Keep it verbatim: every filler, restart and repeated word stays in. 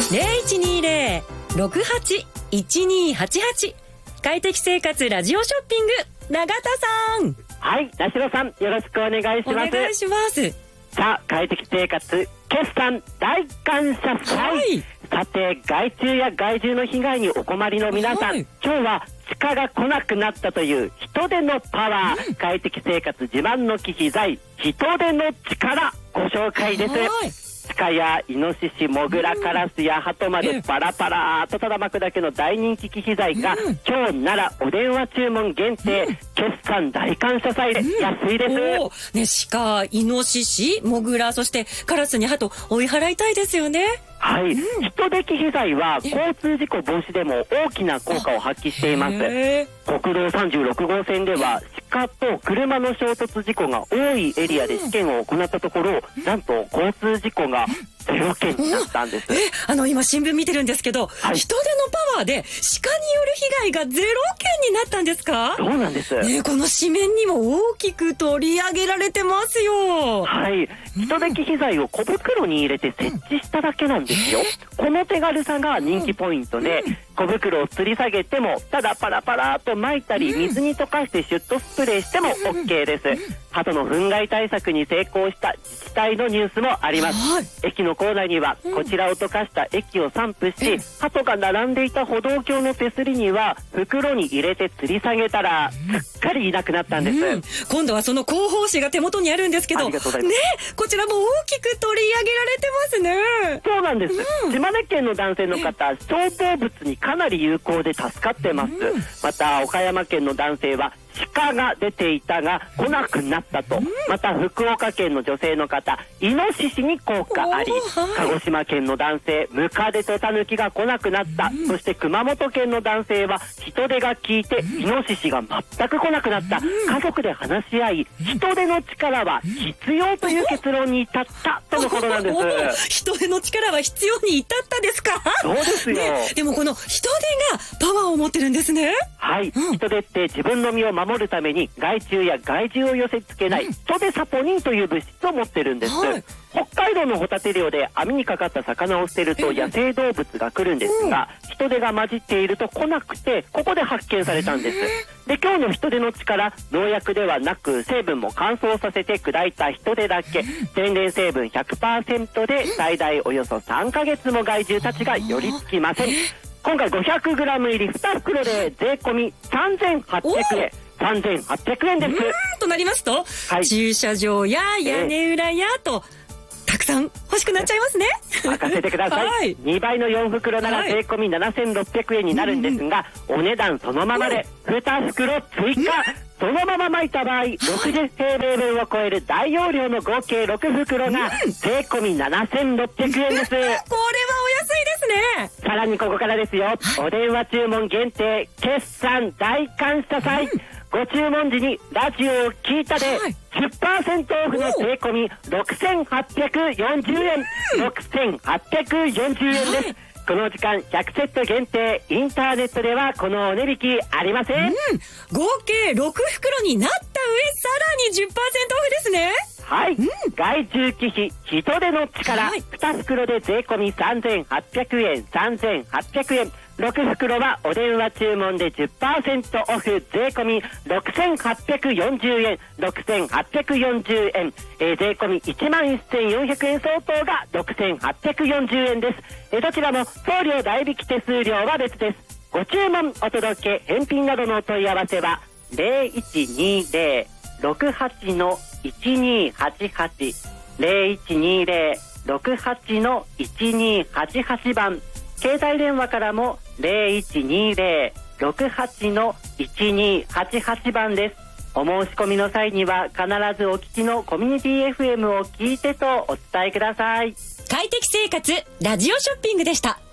ゼロいちにゼロ ろくはち いちにはちはち快適生活ラジオショッピング、永田さん。 はい、田代さん、よろしくお願いします。 お願いします。 さあ、快適生活決算大感謝祭、はい、さて害虫や害獣の被害にお困りの皆さん、はい、今日は鹿が来なくなったという人手のパワー、うん、快適生活自慢の機器材人手の力ご紹介です。はい、鹿やイノシシ、モグラ、カラスやハトまでパラパラとただ巻くだけの大人気機器材が、うん、今日ならお電話注文限定、うん、決算大感謝祭で安いです、 うん、ね、鹿、イノシシ、モグラ、そしてカラスにハト追い払いたいですよね。 はい、うん、人手機器材は交通事故防止でも大きな効果を発揮しています。国道さんじゅうろくごうせんでは鹿と車の衝突事故が多いエリアで試験を行ったところ、なんと交通事故がゼロけんになったんです。 え、あの今新聞見てるんですけど、はい、人手のパワーで鹿による被害がゼロけんになったんですか？ そうなんです、 ね、この紙面にも大きく取り上げられてますよ。 はい、人手機器材を小袋に入れて設置しただけなんですよ。この手軽さが人気ポイントで、小袋を吊り下げてもただパラパラと巻いたり水に溶かしてシュッとスプレーしても OK です。鳩の糞害対策に成功した自治体のニュースもあります。はい、駅の構内にはこちらを溶かした液を散布し、鳩が並んでいた歩道橋の手すりには袋に入れて吊り下げたらすっかりいなくなったんです。うん、 今度はその広報誌が手元にあるんですけど、ね、こちらも大きく取り上げられてますね。 そうなんです。うん、島根県の男性の方、小動物にかなり有効で助かってます。うん、また岡山県の男性は鹿が出ていたが来なくなったと、うん、また福岡県の女性の方、イノシシに効果あり、はい、鹿児島県の男性、ムカデとタヌキが来なくなった、うん、そして熊本県の男性は人手が効いて、うん、イノシシが全く来なくなった、うん、家族で話し合い、人手の力は必要という結論に至ったとのことなんです。 人手の力は必要に至ったですか？ そうですよ、ね、 でもこの人手がパワーを持ってるんですね。 はい、うん、人手って自分の身を守るために害虫や害獣を寄せ付けない、うん、人手サポニンという物質を持ってるんです。はい、北海道のホタテ漁で網にかかった魚を捨てると野生動物が来るんですが、うん、人手が混じっていると来なくて、ここで発見されたんです。で、今日の人手の力、農薬ではなく成分も乾燥させて砕いた人手だけ、天然成分 ひゃくパーセント で最大およそさんかげつも害獣たちが寄りつきません。今回 ごひゃくグラム 入りに袋で税込みさんぜんはっぴゃくえん、さんぜんはっぴゃくえんです。うーんとなりますと、はい、駐車場や屋根裏やと、えー、たくさん欲しくなっちゃいますね。 任せてください。はい、にばいのよん袋なら税込みななせんろっぴゃくえんになるんですが、うん、お値段そのままでに袋追加、うん、そのまま巻いた場合、ろくじゅうへいべいぶんを超える大容量の合計ろく袋が税込みななせんろっぴゃくえんです。これはお安いですね。 さらにここからですよ。お電話注文限定決算大感謝祭、うん、ご注文時にラジオを聞いたで じゅっパーセント オフの税込みろくせんはっぴゃくよんじゅうえん、うん、ろくせんはっぴゃくよんじゅうえんです。はい、この時間ひゃくセット限定、インターネットではこのお値引きありません。うん、 合計ろく袋になった上、さらに じゅっパーセント オフですね。 はい、うん、害虫忌避人手の力、はい、に袋で税込みさんぜんはっぴゃくえん、さんぜんはっぴゃくえん、ろく袋はお電話注文で じゅっパーセント オフ、税込みろくせんはっぴゃくよんじゅうえん、ろくせんはっぴゃくよんじゅうえん、えー、税込みいちまんせんよんひゃくえん相当がろくせんはっぴゃくよんじゅうえんです。えー、どちらも送料代引き手数料は別です。ご注文お届け返品などのお問い合わせは ゼロいちにゼロ ろくはち いちにはちはち ゼロいちにゼロ ろくはち いちにはちはち 番、携帯電話からもゼロいちにゼロ ろくはち いちにはちはち 番です。お申し込みの際には必ずお聞きのコミュニティ エフエム を聞いてとお伝えください。 快適生活ラジオショッピングでした。